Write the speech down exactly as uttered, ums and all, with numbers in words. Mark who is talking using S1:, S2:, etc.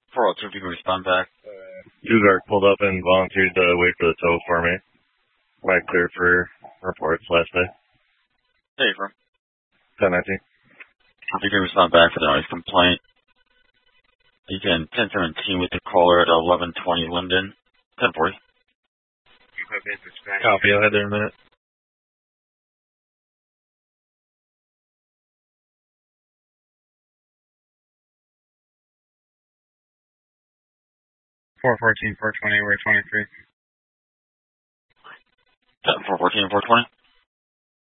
S1: four oh two, if you can respond back.
S2: Dugard pulled up and volunteered to wait for the tow for me. I cleared for reports last day.
S1: Hey, from
S2: ten nineteen.
S1: If you can respond back for the noise complaint. You can ten seventeen with the caller at eleven twenty Linden. ten forty.
S2: Copy, I'll head there in a minute.
S3: four fourteen, four twenty, we're twenty-three.
S1: four fourteen, four twenty.